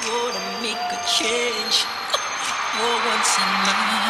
wanna make a change for once in my